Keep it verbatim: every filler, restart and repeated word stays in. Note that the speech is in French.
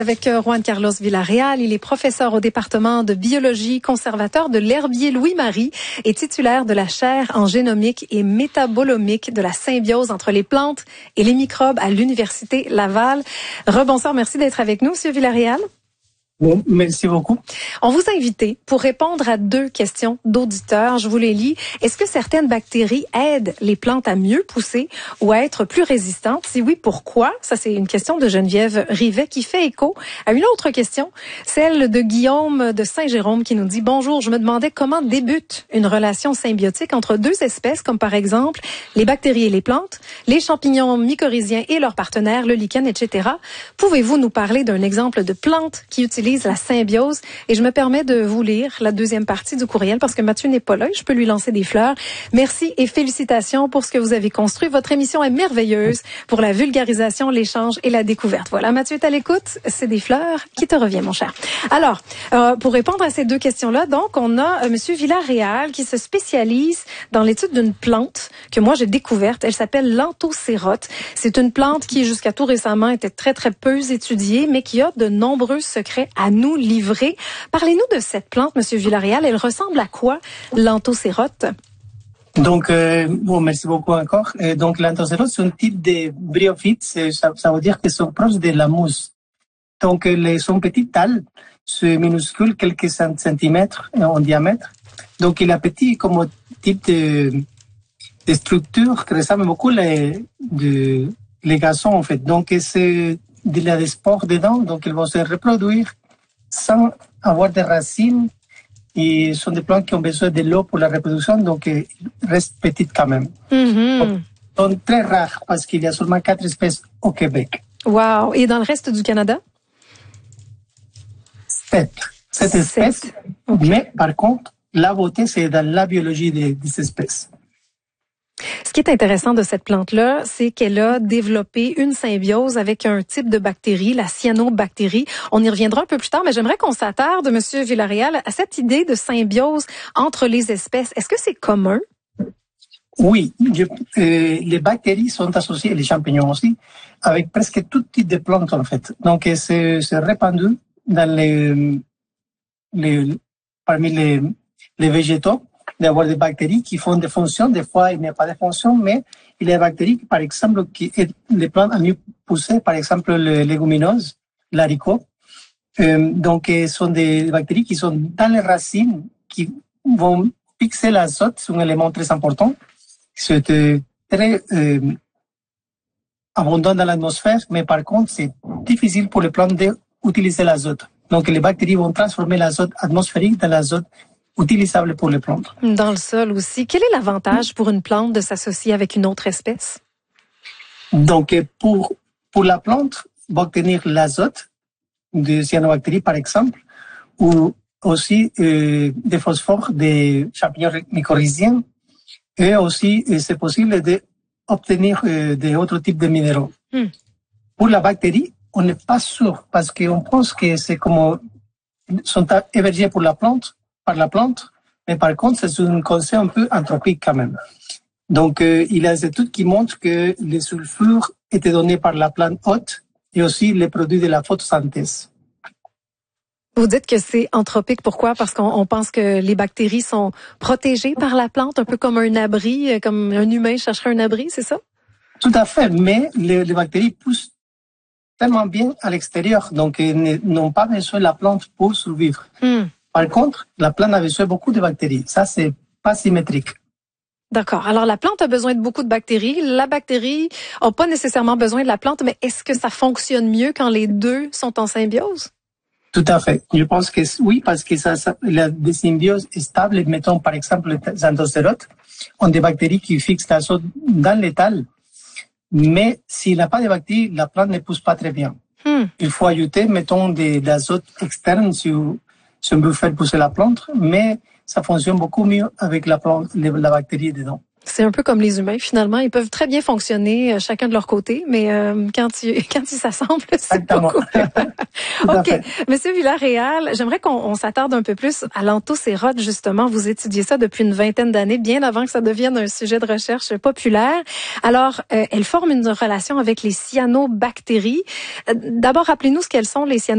Avec Juan Carlos Villarreal, il est professeur au département de biologie, conservateur de l'herbier Louis-Marie et titulaire de la chaire en génomique et métabolomique de la symbiose entre les plantes et les microbes à l'Université Laval. Rebonsoir, merci d'être avec nous, Monsieur Villarreal. Bon, merci beaucoup. On vous a invité pour répondre à deux questions d'auditeurs. Je vous les lis. Est-ce que certaines bactéries aident les plantes à mieux pousser ou à être plus résistantes? Si oui, pourquoi? Ça, c'est une question de Geneviève Rivet qui fait écho à une autre question, celle de Guillaume de Saint-Jérôme qui nous dit « Bonjour, je me demandais comment débute une relation symbiotique entre deux espèces comme par exemple les bactéries et les plantes, les champignons mycorhiziens et leurs partenaires, le lichen, et cetera. Pouvez-vous nous parler d'un exemple de plante qui utilise la symbiose? » Et je me permets de vous lire la deuxième partie du courriel parce que Mathieu n'est pas là et je peux lui lancer des fleurs. Merci et félicitations pour ce que vous avez construit. Votre émission est merveilleuse pour la vulgarisation, l'échange et la découverte. Voilà, Mathieu est à l'écoute. C'est des fleurs qui te revient, mon cher. Alors, euh, pour répondre à ces deux questions-là, donc, on a euh, Monsieur Villarreal qui se spécialise dans l'étude d'une plante que moi j'ai découverte. Elle s'appelle l'anthocérote. C'est une plante qui, jusqu'à tout récemment, était très, très peu étudiée, mais qui a de nombreux secrets à nous livrer. Parlez-nous de cette plante, Monsieur Villarreal. Elle ressemble à quoi, l'anthocérote? Donc, euh, bon, merci beaucoup encore. Et donc, l'anthocérote, c'est un type de bryophyte. Ça, ça veut dire qu'ils sont proches de la mousse. Donc, les, son petit tall, c'est minuscule, quelques centimètres en diamètre. Donc, il est petit comme type de, de structure qui ressemble beaucoup les, de, les garçons, en fait. Donc, c'est, il y a des spores dedans, donc ils vont se reproduire sans avoir des racines. Et ce sont des plantes qui ont besoin de l'eau pour la reproduction, donc ils restent petites quand même. Mm-hmm. Donc, ils sont très rares parce qu'il y a seulement quatre espèces au Québec. Wow! Et dans le reste du Canada? Sept. Sept espèces. Okay. Mais par contre, la beauté, c'est dans la biologie des, des espèces. Ce qui est intéressant de cette plante-là, c'est qu'elle a développé une symbiose avec un type de bactérie, la cyanobactérie. On y reviendra un peu plus tard, mais j'aimerais qu'on s'attarde, Monsieur Villarreal, à cette idée de symbiose entre les espèces. Est-ce que c'est commun? Oui, je, euh, les bactéries sont associées, les champignons aussi, avec presque tout type de plantes en fait. Donc c'est, c'est répandu dans les, les parmi les, les végétaux, d'avoir des bactéries qui font des fonctions. Des fois, il n'y a pas de fonction, mais il y a des bactéries, par exemple, qui aident les plantes à mieux pousser, par exemple, les légumineuses, l'haricot. Euh, donc, ce sont des bactéries qui sont dans les racines, qui vont fixer l'azote, c'est un élément très important. C'est très euh, abondant dans l'atmosphère, mais par contre, c'est difficile pour les plantes d'utiliser l'azote. Donc, les bactéries vont transformer l'azote atmosphérique dans l'azote utilisable pour les plantes. Dans le sol aussi. Quel est l'avantage pour une plante de s'associer avec une autre espèce? Donc, pour, pour la plante, va obtenir l'azote de cyanobactéries, par exemple, ou aussi euh, des phosphores des champignons mycorhiziens, et aussi, euh, c'est possible d'obtenir euh, d'autres types de minéraux. Hmm. Pour la bactérie, on n'est pas sûr, parce qu'on pense que c'est comme sont hébergés pour la plante, par la plante, mais par contre, c'est un concept un peu anthropique quand même. Donc, euh, il y a des études qui montrent que les sulfures étaient donnés par la plante hôte et aussi les produits de la photosynthèse. Vous dites que c'est anthropique. Pourquoi? Parce qu'on on pense que les bactéries sont protégées par la plante, un peu comme un abri, comme un humain chercherait un abri, c'est ça? Tout à fait, mais les, les bactéries poussent tellement bien à l'extérieur, donc ils n'ont pas besoin de la plante pour survivre. Hmm. Par contre, la plante a besoin de beaucoup de bactéries. Ça, c'est pas symétrique. D'accord. Alors, la plante a besoin de beaucoup de bactéries. La bactérie n'a pas nécessairement besoin de la plante, mais est-ce que ça fonctionne mieux quand les deux sont en symbiose? Tout à fait. Je pense que oui, parce que ça, ça la des symbioses stables, mettons par exemple les anthocérotes, ont des bactéries qui fixent l'azote dans l'étal, mais s'il n'y a pas de bactéries, la plante ne pousse pas très bien. Hmm. Il faut ajouter, mettons, de, de l'azote externe si Si on veut faire pousser la plante, mais ça fonctionne beaucoup mieux avec la plante, la bactérie dedans. C'est un peu comme les humains, finalement. Ils peuvent très bien fonctionner euh, chacun de leur côté, mais euh, quand ils quand ils s'assemblent, c'est beaucoup. OK. Monsieur Villarreal, j'aimerais qu'on on s'attarde un peu plus à l'anthocérote, justement. Vous étudiez ça depuis une vingtaine d'années, bien avant que ça devienne un sujet de recherche populaire. Alors, euh, elle forme une relation avec les cyanobactéries. Euh, d'abord, rappelez-nous ce qu'elles sont, les cyanobactéries.